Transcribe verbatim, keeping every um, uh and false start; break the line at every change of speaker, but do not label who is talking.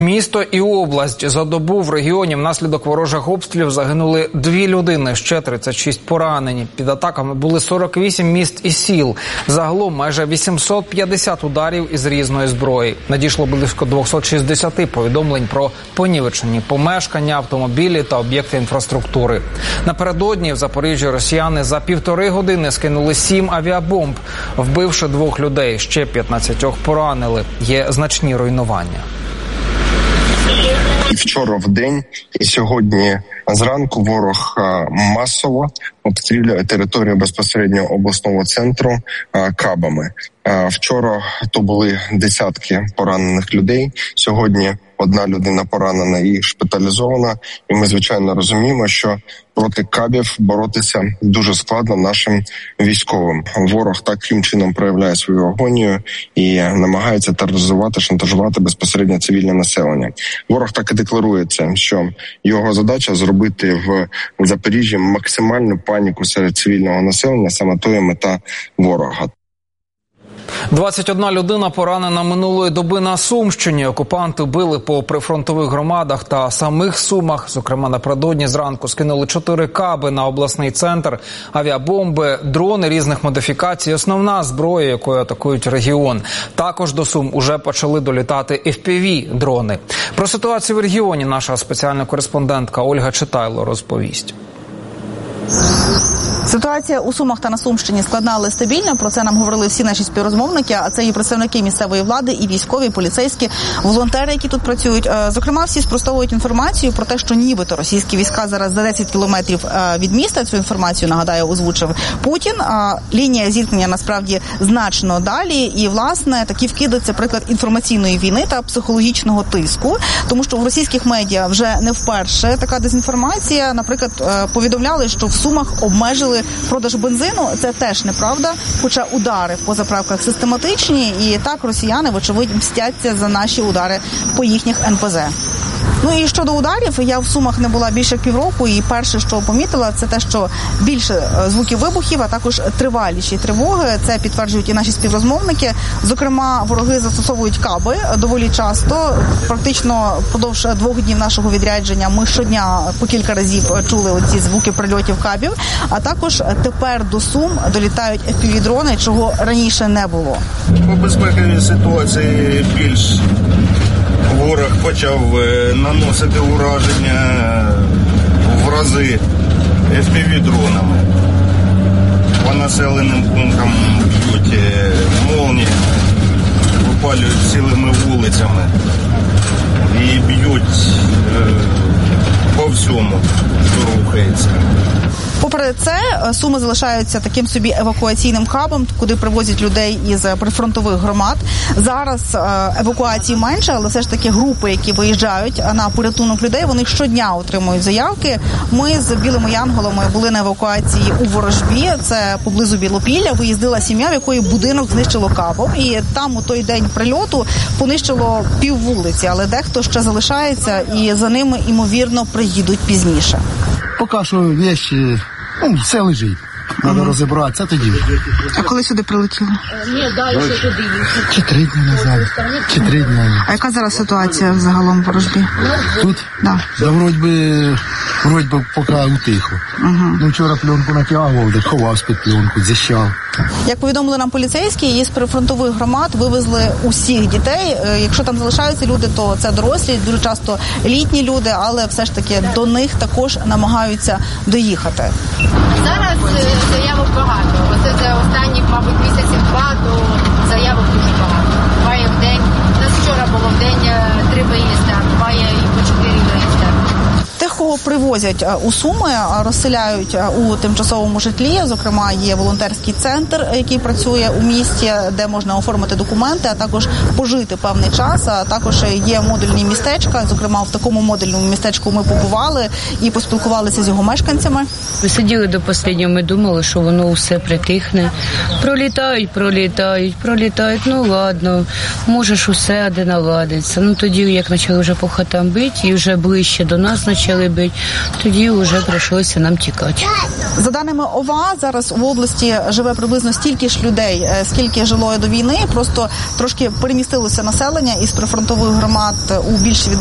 Місто і область. За добу в регіоні внаслідок ворожих обстрілів загинули дві людини, ще тридцять шість поранені. Під атаками були сорок вісім міст і сіл. Загалом майже вісімсот п'ятдесят ударів із різної зброї. Надійшло близько двісті шістдесят повідомлень про понівечені помешкання, автомобілі та об'єкти інфраструктури. Напередодні в Запоріжжі росіяни за півтори години скинули сім авіабомб, вбивши двох людей, ще п'ятнадцятьох поранили. Є значні руйнування.
І вчора в день, і сьогодні зранку ворог масово обстрілює територію безпосередньо обласного центру кабами. Вчора то були десятки поранених людей, сьогодні одна людина поранена і шпиталізована. І ми, звичайно, розуміємо, що проти кабів боротися дуже складно нашим військовим. Ворог таким чином проявляє свою агонію і намагається тероризувати, шантажувати безпосередньо цивільне населення. Ворог так і декларує це, що його задача зробити в Запоріжжі максимальну паніку серед цивільного населення, саме то є мета ворога.
двадцять одна людина поранена минулої доби на Сумщині. Окупанти били по прифронтових громадах та самих Сумах. Зокрема, напередодні зранку скинули чотири каби на обласний центр, авіабомби, дрони різних модифікацій. Основна зброя, якою атакують регіон. Також до Сум уже почали долітати еф пі ві-дрони. Про ситуацію в регіоні наша спеціальна кореспондентка Ольга Читайло розповість.
Ситуація у Сумах та на Сумщині складна, але стабільна. Про це нам говорили всі наші співрозмовники, а це і представники місцевої влади, і військові, і поліцейські, волонтери, які тут працюють. Зокрема, всі спростовують інформацію про те, що нібито російські війська зараз за десять кілометрів від міста. Цю інформацію, нагадаю, озвучив Путін. Лінія зіткнення насправді значно далі. І, власне, такі вкиди – це приклад інформаційної війни та психологічного тиску. Тому що в російських медіа вже не вперше така дезінформація. Наприклад, повідомляли, що в Сумах обмежили продаж бензину. Це теж неправда, хоча удари по заправках систематичні, і так росіяни, вочевидь, мстяться за наші удари по їхніх ен пе зе. Ну і щодо ударів, я в Сумах не була більше півроку, і перше, що помітила, це те, що більше звуків вибухів, а також триваліші тривоги. Це підтверджують і наші співрозмовники. Зокрема, вороги застосовують каби доволі часто. Практично впродовж двох днів нашого відрядження ми щодня по кілька разів чули оці звуки прильотів кабів. А також тепер до Сум долітають еф пі ві-дрони, чого раніше не було.
По безпековій ситуації більш ворог почав наносити ураження в рази еф пі ві-дронами. По населеним пунктам б'ють молнії, випалюють цілими вулицями і б'ють по всьому, що рухається.
Попри це, Суми залишаються таким собі евакуаційним хабом, куди привозять людей із прифронтових громад. Зараз евакуації менше, але все ж таки групи, які виїжджають на порятунок людей, вони щодня отримують заявки. Ми з Білими Янголами були на евакуації у Ворожбі, це поблизу Білопілля. Виїздила сім'я, в якої будинок знищило кабом. І там у той день прильоту понищило пів вулиці, але дехто ще залишається, і за ними, ймовірно, приїдуть пізніше.
Поки що вещі, ну, все лежить. Треба ага. розібратися, тоді.
А коли сюди прилетіли?
Чи три дні назад, чи три дні.
А яка зараз ситуація загалом в Ворожбі?
Тут?
Да.
Да, вроді би, вроді би, поки утихло. Ага. Ну, вчора пленку натягував, де ховав з-під пленку, зіщав.
Як повідомили нам поліцейські, із прифронтових громад вивезли усіх дітей. Якщо там залишаються люди, то це дорослі, дуже часто літні люди, але все ж таки до них також намагаються доїхати.
Зараз заявок багато. Оце за останні, мабуть, місяців два, то заявок дуже багато. Буває в день. У нас вчора було в день три виїзди, буває і по чотири виїзди.
Тих, кого привозять у Суми, розселяють у тимчасовому житлі. Зокрема, є волонтерський центр, який працює у місті, де можна оформити документи, а також пожити певний час. А також є модульні містечка. Зокрема, в такому модульному містечку ми побували і поспілкувалися з його мешканцями.
Ми сиділи до останнього, ми думали, що воно все притихне. Пролітають, пролітають, пролітають. Ну ладно, може ж усе де наладиться. Ну тоді, як почали вже по хатам бити, і вже ближче до нас почали бити. Тоді вже прийшлося нам тікати.
За даними ОВА, зараз в області живе приблизно стільки ж людей, скільки жило до війни, просто трошки перемістилося населення із прифронтових громад у більш